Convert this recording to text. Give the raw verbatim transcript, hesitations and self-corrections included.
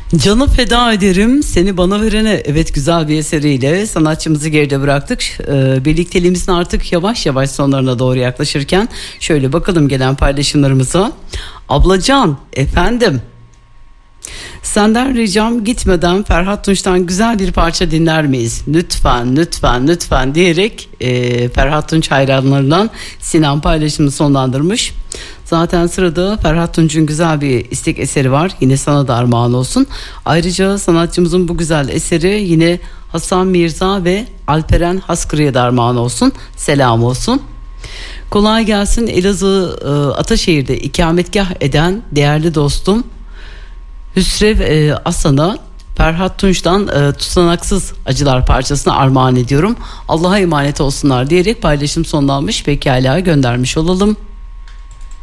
Canı feda ederim seni bana verene. Evet, güzel bir eseriyle sanatçımızı geride bıraktık. Ee, birlikteliğimizin artık yavaş yavaş sonlarına doğru yaklaşırken şöyle bakalım gelen paylaşımlarımıza. Ablacan efendim, senden ricam gitmeden Ferhat Tunç'tan güzel bir parça dinler miyiz? Lütfen lütfen lütfen diyerek e, Ferhat Tunç hayranlarından Sinan paylaşımını sonlandırmış. Zaten sırada Ferhat Tunç'un güzel bir istek eseri var. Yine sana da armağan olsun. Ayrıca sanatçımızın bu güzel eseri yine Hasan Mirza ve Alperen Haskırı'ya da armağan olsun. Selam olsun. Kolay gelsin. Elazığ e, Ataşehir'de ikametgah eden değerli dostum Hüsrev e, Asan'a Ferhat Tunç'tan e, Tutanaksız Acılar parçasını armağan ediyorum. Allah'a emanet olsunlar diyerek paylaşım sonlanmış. Pekala, göndermiş olalım.